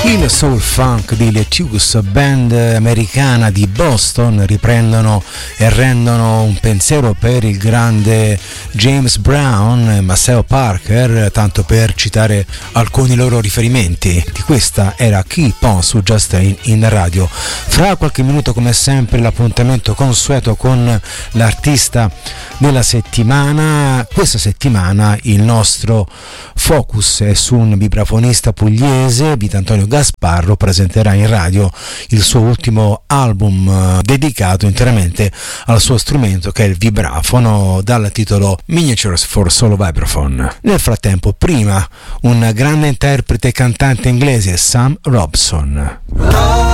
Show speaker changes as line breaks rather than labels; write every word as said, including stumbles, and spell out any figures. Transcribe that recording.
Il soul funk di Lettuce, band americana di Boston, riprendono e rendono un pensiero per il grande James Brown e Maceo Parker, tanto per citare alcuni loro riferimenti. Di questa era Keep On su Just Stay in radio. Fra qualche minuto, come sempre, l'appuntamento consueto con l'artista della settimana. Questa settimana il nostro focus è su un vibrafonista pugliese. Vitantonio Gasparro presenterà in radio il suo ultimo album eh, dedicato interamente al suo strumento, che è il vibrafono, dal titolo Miniatures for Solo Vibraphone. Nel frattempo, prima un grande interprete e cantante inglese, Sam Robson.